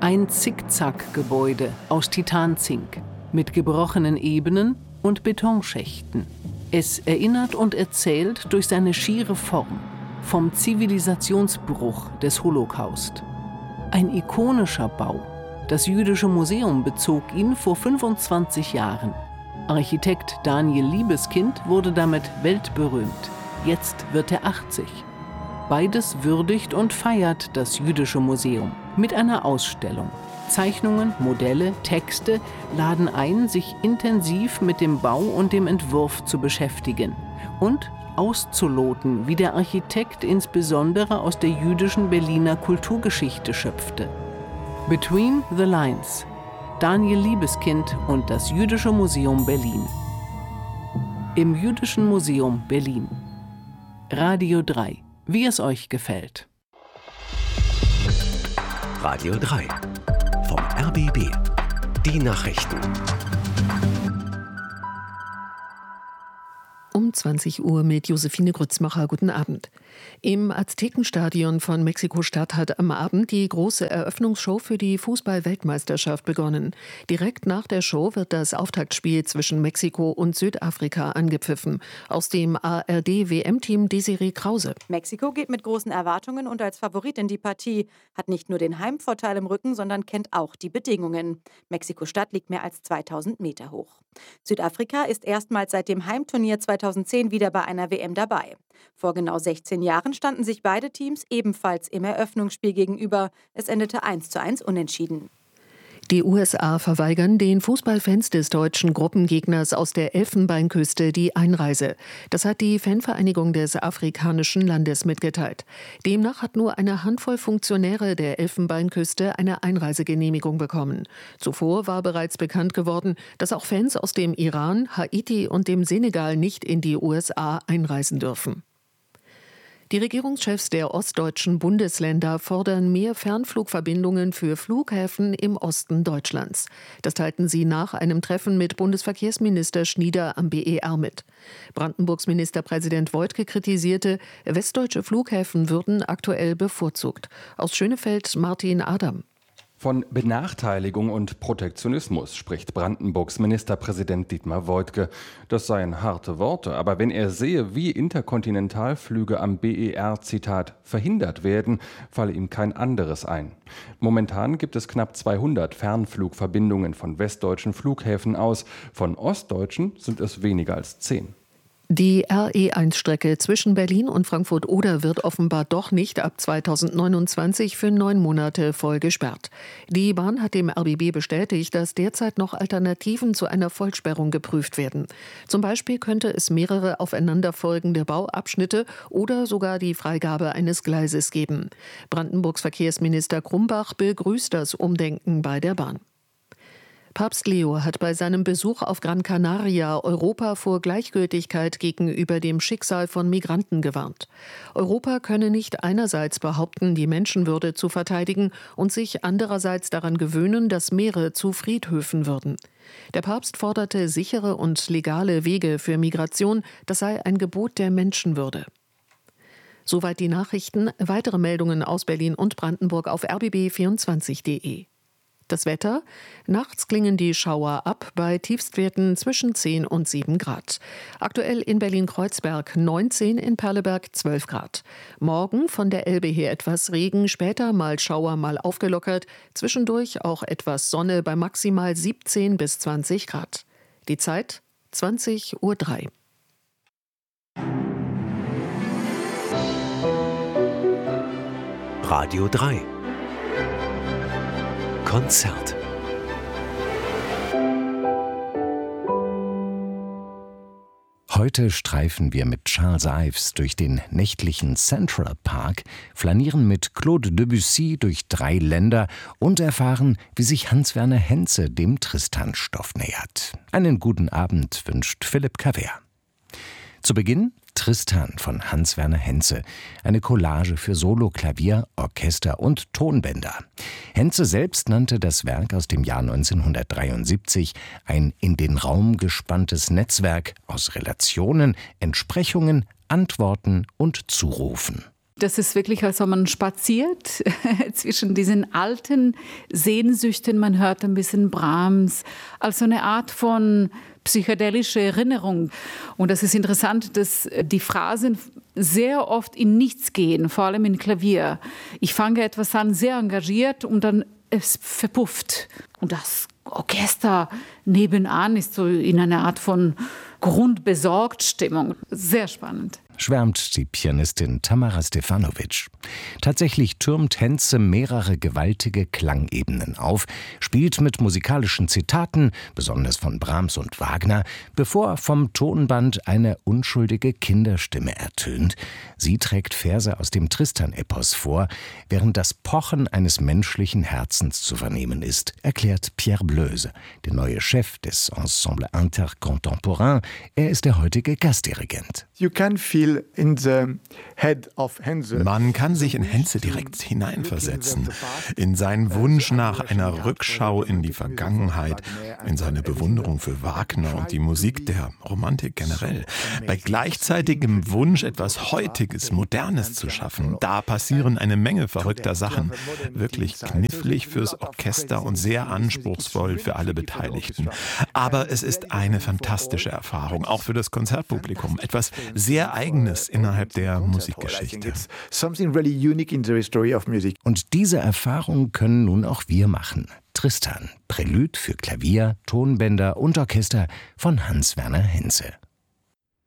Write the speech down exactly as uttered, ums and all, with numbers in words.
Ein Zickzack-Gebäude aus Titanzink mit gebrochenen Ebenen und Betonschächten. Es erinnert und erzählt durch seine schiere Form vom Zivilisationsbruch des Holocaust. Ein ikonischer Bau. Das Jüdische Museum bezog ihn vor fünfundzwanzig Jahren. Architekt Daniel Liebeskind wurde damit weltberühmt. Jetzt wird er achtzig. Beides würdigt und feiert das Jüdische Museum mit einer Ausstellung. Zeichnungen, Modelle, Texte laden ein, sich intensiv mit dem Bau und dem Entwurf zu beschäftigen und auszuloten, wie der Architekt insbesondere aus der jüdischen Berliner Kulturgeschichte schöpfte. Between the Lines. Daniel Liebeskind und das Jüdische Museum Berlin. Im Jüdischen Museum Berlin. Radio drei. Wie es euch gefällt. Radio drei. Vom R B B. Die Nachrichten. Um zwanzig Uhr mit Josephine Grützmacher. Guten Abend. Im Aztekenstadion von Mexiko-Stadt hat am Abend die große Eröffnungsshow für die Fußball-Weltmeisterschaft begonnen. Direkt nach der Show wird das Auftaktspiel zwischen Mexiko und Südafrika angepfiffen. Aus dem A R D-W M-Team Desiree Krause. Mexiko geht mit großen Erwartungen und als Favorit in die Partie. Hat nicht nur den Heimvorteil im Rücken, sondern kennt auch die Bedingungen. Mexiko-Stadt liegt mehr als zweitausend Meter hoch. Südafrika ist erstmals seit dem Heimturnier zweitausendzehn wieder bei einer W M dabei. Vor genau sechzehn Jahren standen sich beide Teams ebenfalls im Eröffnungsspiel gegenüber. Es endete eins zu eins unentschieden. Die U S A verweigern den Fußballfans des deutschen Gruppengegners aus der Elfenbeinküste die Einreise. Das hat die Fanvereinigung des afrikanischen Landes mitgeteilt. Demnach hat nur eine Handvoll Funktionäre der Elfenbeinküste eine Einreisegenehmigung bekommen. Zuvor war bereits bekannt geworden, dass auch Fans aus dem Iran, Haiti und dem Senegal nicht in die U S A einreisen dürfen. Die Regierungschefs der ostdeutschen Bundesländer fordern mehr Fernflugverbindungen für Flughäfen im Osten Deutschlands. Das teilten sie nach einem Treffen mit Bundesverkehrsminister Schnieder am B E R mit. Brandenburgs Ministerpräsident Woidke kritisierte, westdeutsche Flughäfen würden aktuell bevorzugt. Aus Schönefeld Martin Adam. Von Benachteiligung und Protektionismus spricht Brandenburgs Ministerpräsident Dietmar Woidke. Das seien harte Worte, aber wenn er sehe, wie Interkontinentalflüge am B E R, Zitat, verhindert werden, falle ihm kein anderes ein. Momentan gibt es knapp zweihundert Fernflugverbindungen von westdeutschen Flughäfen aus. Von ostdeutschen sind es weniger als zehn. Die R E eins Strecke zwischen Berlin und Frankfurt-Oder wird offenbar doch nicht ab zweitausendneunundzwanzig für neun Monate voll gesperrt. Die Bahn hat dem R B B bestätigt, dass derzeit noch Alternativen zu einer Vollsperrung geprüft werden. Zum Beispiel könnte es mehrere aufeinanderfolgende Bauabschnitte oder sogar die Freigabe eines Gleises geben. Brandenburgs Verkehrsminister Krumbach begrüßt das Umdenken bei der Bahn. Papst Leo hat bei seinem Besuch auf Gran Canaria Europa vor Gleichgültigkeit gegenüber dem Schicksal von Migranten gewarnt. Europa könne nicht einerseits behaupten, die Menschenwürde zu verteidigen und sich andererseits daran gewöhnen, dass Meere zu Friedhöfen würden. Der Papst forderte sichere und legale Wege für Migration, das sei ein Gebot der Menschenwürde. Soweit die Nachrichten. Weitere Meldungen aus Berlin und Brandenburg auf r b b vierundzwanzig punkt d e. Das Wetter? Nachts klingen die Schauer ab bei Tiefstwerten zwischen zehn und sieben Grad. Aktuell in Berlin-Kreuzberg neunzehn, in Perleberg zwölf Grad. Morgen von der Elbe her etwas Regen, später mal Schauer, mal aufgelockert. Zwischendurch auch etwas Sonne bei maximal siebzehn bis zwanzig Grad. Die Zeit zwanzig Uhr drei. Radio drei. Konzert. Heute streifen wir mit Charles Ives durch den nächtlichen Central Park, flanieren mit Claude Debussy durch drei Länder und erfahren, wie sich Hans-Werner Henze dem Tristan-Stoff nähert. Einen guten Abend wünscht Philipp Cavert. Zu Beginn Tristan von Hans-Werner Henze, eine Collage für Solo, Klavier, Orchester und Tonbänder. Henze selbst nannte das Werk aus dem Jahr neunzehnhundertdreiundsiebzig ein in den Raum gespanntes Netzwerk aus Relationen, Entsprechungen, Antworten und Zurufen. Das ist wirklich, als ob man spaziert zwischen diesen alten Sehnsüchten. Man hört ein bisschen Brahms, also eine Art von psychedelische Erinnerung. Und das ist interessant, dass die Phrasen sehr oft in nichts gehen, vor allem im Klavier. Ich fange etwas an, sehr engagiert, und dann es verpufft. Und das Orchester nebenan ist so in einer Art von Grundbesorgt-Stimmung. Sehr spannend. Schwärmt die Pianistin Tamara Stefanovic. Tatsächlich türmt Henze mehrere gewaltige Klangebenen auf, spielt mit musikalischen Zitaten, besonders von Brahms und Wagner, bevor vom Tonband eine unschuldige Kinderstimme ertönt. Sie trägt Verse aus dem Tristan-Epos vor, während das Pochen eines menschlichen Herzens zu vernehmen ist, erklärt Pierre Bleuse, der neue Chef des Ensemble Intercontemporain. Er ist der heutige Gastdirigent. You can feel in the head of Henze. Man kann sich in Henze direkt hineinversetzen, in seinen Wunsch nach einer Rückschau in die Vergangenheit, in seine Bewunderung für Wagner und die Musik der Romantik generell. Bei gleichzeitigem Wunsch, etwas Heutiges, Modernes zu schaffen, da passieren eine Menge verrückter Sachen. Wirklich knifflig fürs Orchester und sehr anspruchsvoll für alle Beteiligten. Aber es ist eine fantastische Erfahrung, auch für das Konzertpublikum. Etwas sehr Eigenes innerhalb der Musikgeschichte. Und diese Erfahrung können nun auch wir machen. Tristan, Prälude für Klavier, Tonbänder und Orchester von Hans Werner Henze.